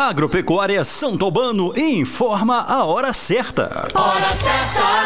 Agropecuária Santo Albano informa a hora certa. Hora certa.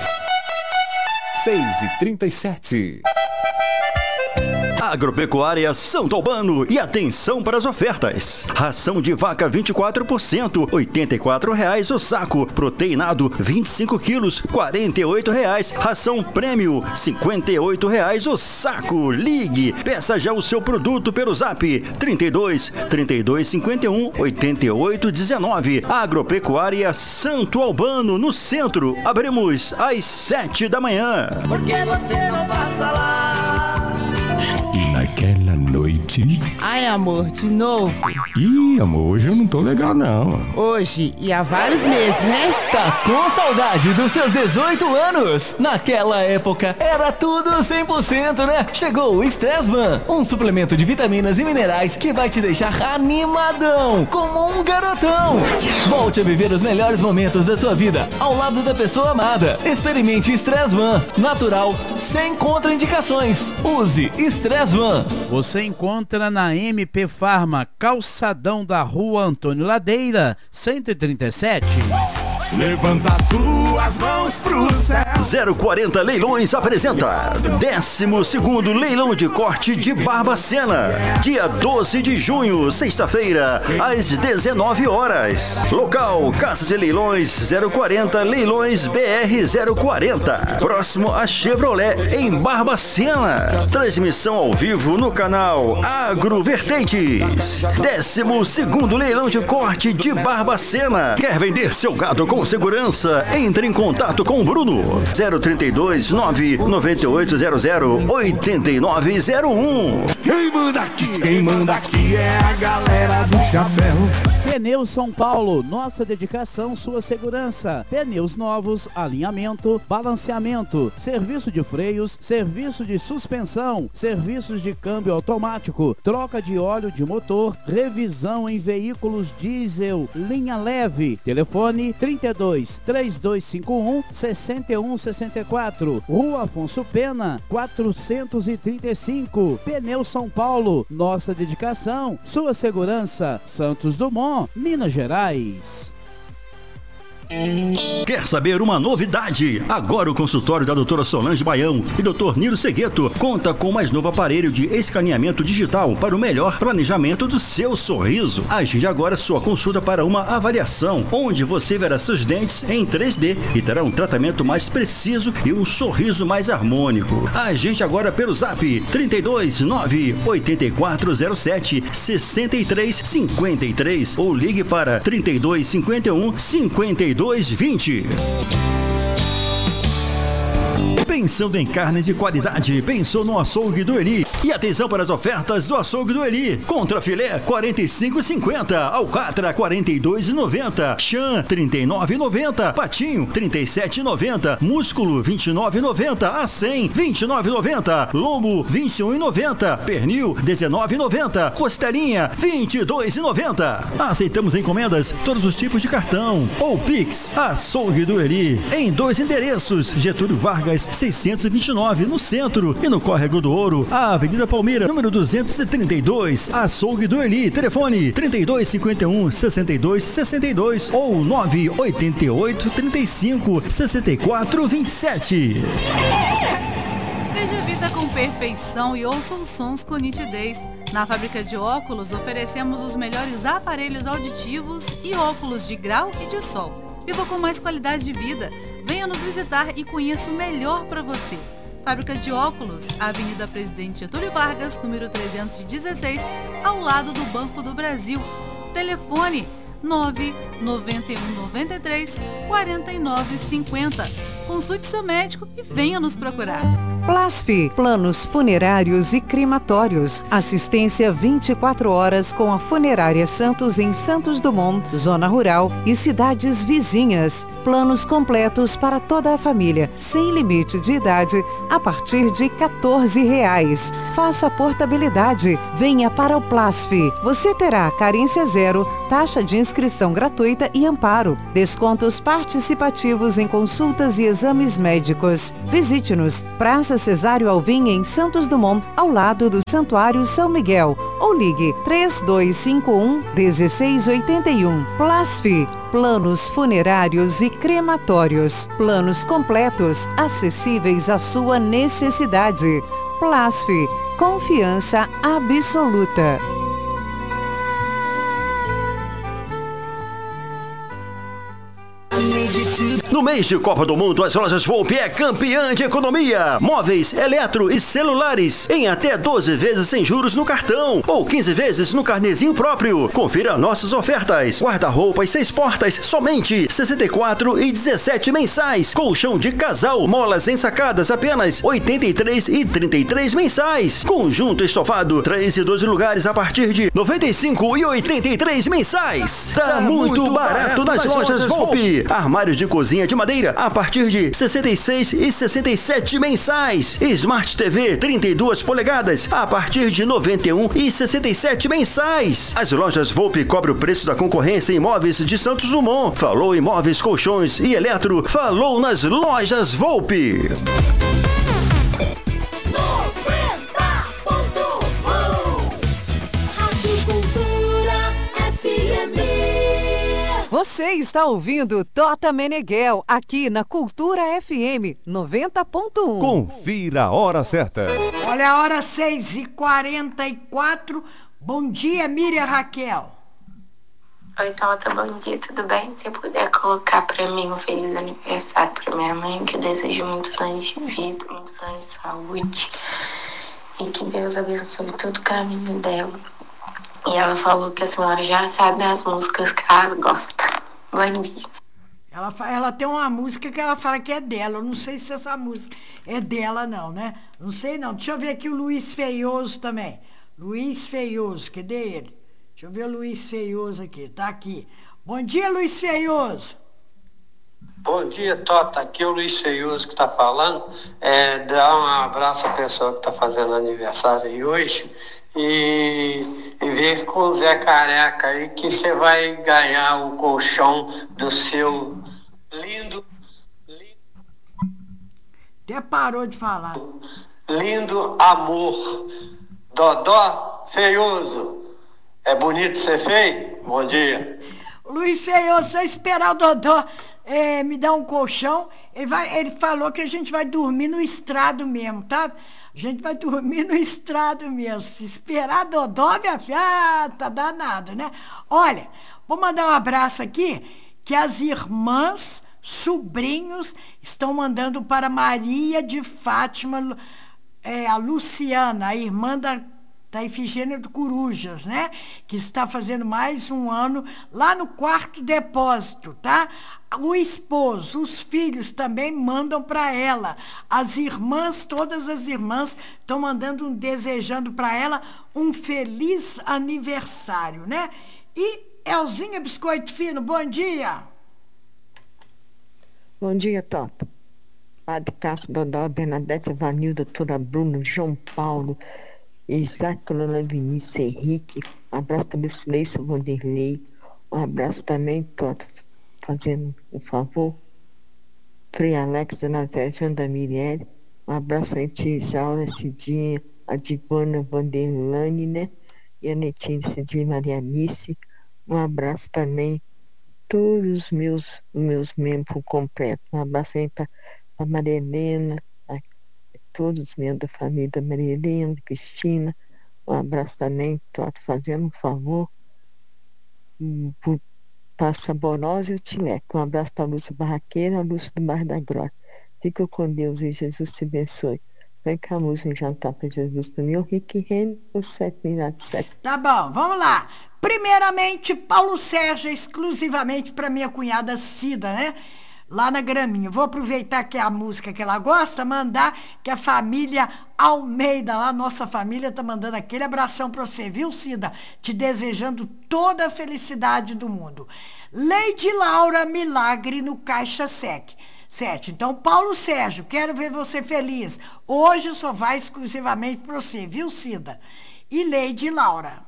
6h37. Agropecuária Santo Albano e atenção para as ofertas. Ração de vaca 24%, R$ 84,00 o saco. Proteinado 25 quilos, R$ 48,00. Ração prêmio, R$ 58,00 o saco. Ligue, peça já o seu produto pelo Zap 32 52 88 19. Agropecuária Santo Albano, no centro. Abrimos às 7 da manhã. Por que você não passa lá? Naquela noite... Ai, amor, de novo? Ih, amor, hoje eu não tô legal, não. Hoje e há vários meses, né? Tá com saudade dos seus 18 anos? Naquela época, era tudo 100%, né? Chegou o Stressman, um suplemento de vitaminas e minerais que vai te deixar animadão, como um garotão. Volte a viver os melhores momentos da sua vida, ao lado da pessoa amada. Experimente Stressman, natural, sem contraindicações. Use Stressman. Você encontra na MP Farma, calçadão da Rua Antônio Ladeira, 137. Levanta suas mãos pro céu. 040 Leilões apresenta 12º Leilão de Corte de Barbacena, dia 12 de junho, sexta-feira, às 19 horas. Local, Casa de Leilões 040 Leilões BR 040, próximo a Chevrolet, em Barbacena. Transmissão ao vivo no canal Agrovertentes. 12º Leilão de Corte de Barbacena. Quer vender seu gado com segurança? Entre em contato com o Bruno 032 99800 8901. Quem manda aqui é a galera do chapéu. Pneus São Paulo, nossa dedicação, sua segurança. Pneus novos, alinhamento, balanceamento, serviço de freios, serviço de suspensão, serviços de câmbio automático, troca de óleo de motor, revisão em veículos diesel, linha leve. Telefone 32 3251 6164, Rua Afonso Pena 435. Pneus São Paulo, nossa dedicação, sua segurança. Santos Dumont, Minas Gerais. Quer saber uma novidade? Agora o consultório da doutora Solange Baião e doutor Nilo Segueto conta com o mais novo aparelho de escaneamento digital para o melhor planejamento do seu sorriso. Agende agora sua consulta para uma avaliação, onde você verá seus dentes em 3D e terá um tratamento mais preciso e um sorriso mais harmônico. Agende agora pelo Zap 32 98407 6353 ou ligue para 32 51 5220. Pensando em carne de qualidade, pensou no açougue do Eli. E atenção para as ofertas do açougue do Eli. Contra filé, R$ 45,50. Alcatra, R$ 42,90. Chã, R$ 39,90. Patinho, R$ 37,90. Músculo, R$ 29,90. A100, R$ 29,90. Lombo, R$ 21,90. Pernil, R$ 19,90. Costelinha, R$ 22,90. Aceitamos encomendas, todos os tipos de cartão ou Pix. Açougue do Eli, em 2 endereços: Getúlio Vargas 629 no centro e no Córrego do Ouro, a Avenida Palmeira, número 232. Açougue do Eli. Telefone 32 51 62 62 ou 988 35 64 27. Veja a vida com perfeição e ouça os sons com nitidez. Na fábrica de óculos oferecemos os melhores aparelhos auditivos e óculos de grau e de sol. Viva com mais qualidade de vida. Venha nos visitar e conheça o melhor para você. Fábrica de óculos, Avenida Presidente Getúlio Vargas, número 316, ao lado do Banco do Brasil. Telefone 99193 4950. Consulte seu médico e venha nos procurar. Plasf, planos funerários e crematórios. Assistência 24 horas com a Funerária Santos em Santos Dumont, zona rural e cidades vizinhas. Planos completos para toda a família, sem limite de idade, a partir de R$ 14,00. Faça portabilidade. Venha para o Plasf. Você terá carência zero, taxa de inscrição gratuita e amparo. Descontos participativos em consultas e exames médicos. Visite-nos. Praça Praça Cesário Alvim, em Santos Dumont, ao lado do Santuário São Miguel. Ou ligue 3251-1681. Plasf, planos funerários e crematórios. Planos completos, acessíveis à sua necessidade. Plasf, confiança absoluta. No mês de Copa do Mundo, as lojas Volpe é campeã de economia. Móveis, eletro e celulares em até 12 vezes sem juros no cartão ou 15 vezes no carnezinho próprio. Confira nossas ofertas. Guarda-roupas 6 portas, somente 64 e 17 mensais. Colchão de casal, molas ensacadas, apenas 83 e 33 mensais. Conjunto estofado, 3 e 12 lugares a partir de 95 e 83 mensais. Tá muito barato nas lojas Volpe. Armários de cozinha de madeira a partir de 66 e 67 mensais. Smart TV 32 polegadas a partir de 91 e 67 mensais. As lojas Volpe cobrem o preço da concorrência em imóveis de Santos Dumont. Falou em móveis, colchões e eletro, falou nas lojas Volpe. Você está ouvindo Tota Meneghel, aqui na Cultura FM 90.1. Confira a hora certa. Olha a hora 6h44. Bom dia, Miriam Raquel. Oi, Tota, bom dia, tudo bem? Se puder colocar pra mim um feliz aniversário pra minha mãe, que eu desejo muitos anos de vida, muitos anos de saúde, e que Deus abençoe todo o caminho dela. E ela falou que a senhora já sabe as músicas que ela gosta. Bom dia. Ela tem uma música que ela fala que é dela. Eu não sei se essa música é dela, não, né? Não sei, não. Deixa eu ver aqui o Luiz Feioso também. Luiz Feioso, cadê ele? Deixa eu ver o Luiz Feioso aqui. Tá aqui. Bom dia, Luiz Feioso. Bom dia, Tota. Aqui é o Luiz Feioso que está falando. Dá um abraço à pessoa que está fazendo aniversário aí hoje. E ver com o Zé Careca aí que você vai ganhar o colchão do seu lindo... Até parou de falar. Lindo amor. Dodó Feioso. É bonito ser feio? Bom dia. Luiz Feioso, se eu esperar o Dodó me dar um colchão, ele falou que a gente vai dormir no estrado mesmo, tá? A gente vai dormir no estrado mesmo. Se esperar Dodó, minha filha, tá danado, né? Olha, vou mandar um abraço aqui, que as irmãs, sobrinhos, estão mandando para Maria de Fátima, a Luciana, a irmã da Ifigênia do Corujas, né? Que está fazendo mais um ano lá no quarto depósito, tá? O esposo, os filhos também mandam para ela. As irmãs, todas as irmãs estão mandando, desejando para ela um feliz aniversário, né? E Elzinha Biscoito Fino, bom dia. Bom dia, Tota. Padre Cássio, Dodó, Bernadette, Vanilda, doutora Bruna, João Paulo, Isaac, Lula, Vinícius, Henrique, um abraço também, Silêncio, Vanderlei, um abraço também, Tota, fazendo um favor, Frei Alex, Nazé, Janda Mirielle, um abraço aí, tia Isaura, Cidinha, a Divana Vanderlane, né, e a Netinha, Cidinha, Marianice, um abraço também, todos os meus membros completos, um abraço aí para a Maria Helena, todos os membros da família da Maria Helena, Cristina, um abraço também, estou fazendo um favor, para a Saborosa e o Tileco. Um abraço para a Lúcia Barraqueira, a Lúcia do Bairro da Glória. Fica com Deus e Jesus te abençoe. Vem cá, música, um jantar para Jesus para mim, o Rick Renner, o 7 Tá bom, vamos lá. Primeiramente, Paulo Sérgio, exclusivamente para minha cunhada Cida, né? Lá na Graminha. Vou aproveitar que é a música que ela gosta, mandar que a família Almeida, lá, nossa família, tá mandando aquele abração para você, viu, Cida? Te desejando toda a felicidade do mundo. Leide Laura Milagre no Caixa Sec. 7. Então, Paulo Sérgio, quero ver você feliz. Hoje só vai exclusivamente para você, viu, Cida? E Leide Laura.